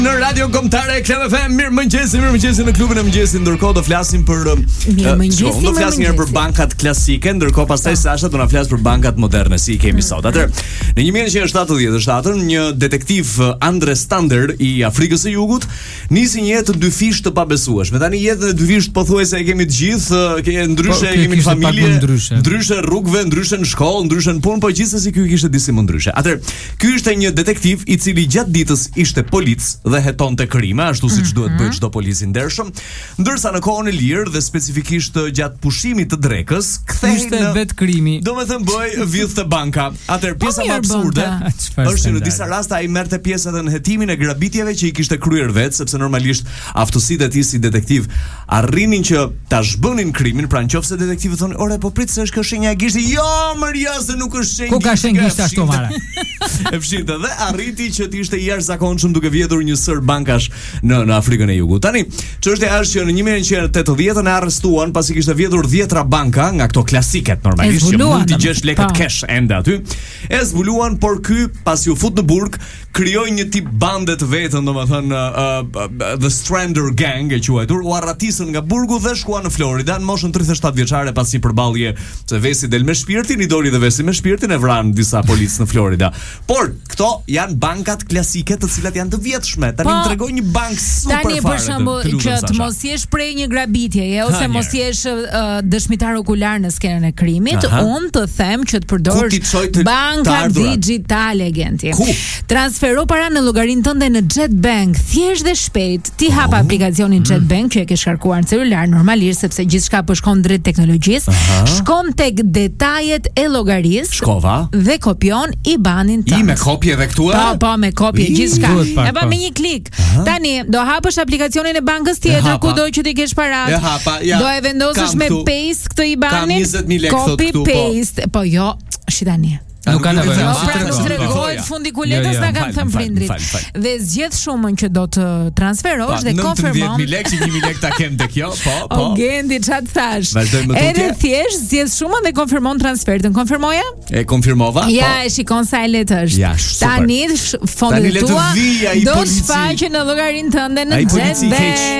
Në Radio Kombëtare Club FM, mirëmëngjes në klubin e mëngjesit. Ndërkohë do flasim për do flasim njëherë për bankat klasike, ndërkohë pastaj Sasha do na flas për bankat moderne si i kemi sot. Atëherë, në 1977, një detektiv Andre Stander i Afrikës së Jugut nisi një jetë dyfish të pabesueshme. Tani jetën e dyfish pothuajse e kemi të gjithë, ndryshe kemi në familje, ndryshe rrugëve, ndryshe në shkollë, ndryshe në punë, por gjithsesi ky kishte disi më ndryshe. Atëherë, ky ishte një detektiv i cili gjatë ditës ishte polic dhe hetonte krime, ashtu siç duhet bëj çdo polic i ndershëm, ndërsa në kohën e lirë dhe specifikisht gjatë pushimit të drekës, kthehej në vet krimi. Domethënë bëj vjedh të banka. Atëherë pjesa më absurde është që në disa raste ai merrte pjesë edhe në hetimin e grabitjeve që i kishte kryer vetë, sepse normalisht aftësitë e tij si detektiv arrinin që ta zhbënin krimin, pra nëse detektivi thonë, "Ore, po prit se është kjo shenja e gishtit." "Jo, Maria, se nuk është shenjë." Ku ka shenjë gisht ashtu mara? E fshinte dhe arriti që të ishte i jashtëzakonshëm duke vjedhur një sër bankash në Afrikën e Jugut. Tani, çështja është që në 1980 e arrestuan pasi kishte vjedhur 10 banka nga këto klasiket normalisht që mund t'i gjesh lekët cash ende aty. E zbuluan, por ky pasi u fut në burg, krijoi një tip bande të vetën, domethënë The Strander Gang e quajtur, u arratisën nga burgu dhe shkuan në Florida në moshën 37 vjeçare pasi përballje se vesi del me shpirtin, i doli dhe vesi me shpirtin, e vran disa policë në Florida. Por këto janë bankat klasike të cilat janë të vjetshme. Tani më tregoj një bank super fare. Tani për shembull që të mos jesh prej një grabitjeje ose mos jesh dëshmitar okular në skenën e krimit, unë të them që të përdorësh banka digjitale, Genti. Transfero para në llogarinë tënde në JetBank, thjesht dhe shpejt. Ti hap aplikacionin JetBank që e ke shkarkuar në celular normalisht sepse gjithçka po shkon drejt teknologjisë, shkon tek detajet e llogarisë. Shkova dhe kopjon IBAN-in tënd. I me kopje edhe këtu? Po, me kopje gjithçka. E pa me një klik. Tani do hapësh aplikacionin e bankës tjetër kudo që ti kesh paratë. Do e vendosësh me paste këtë IBAN-in. Kam 20.000 lekë copy paste. Po jo, shitani. Nuk kanë nevojë. Tregojnë fundikuletës na kanë thënë prindrit. Dhe zgjedh shumën që do të transferosh dhe konfirmon. 19.000 lekë, 1.000 lekë ta kem tek kjo. Po. O Gendi, çfarë thash? Vazhdojmë tutje. Edhe thjesht zgjedh shumën dhe konfirmon transferin. Konfirmoja? E konfirmova. Ja, e shikon sa e lehtë është. Tani fondet tua do shfaqen në llogarinë tënde në JetBank.